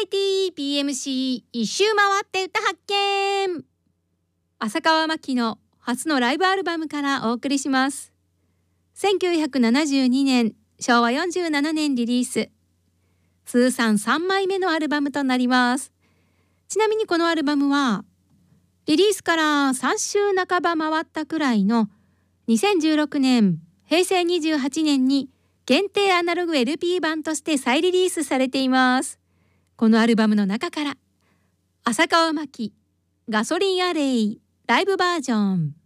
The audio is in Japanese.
イティ PMC 一周回って歌発見。浅川真紀の初のライブアルバムからお送りします。1972年昭和47年リリース、通算3枚目のアルバムとなります。ちなみにこのアルバムはリリースから3週半ば回ったくらいの2016年平成28年に限定アナログ LP 版として再リリースされています。このアルバムの中から浅川真紀ガソリンアレイライブバージョン。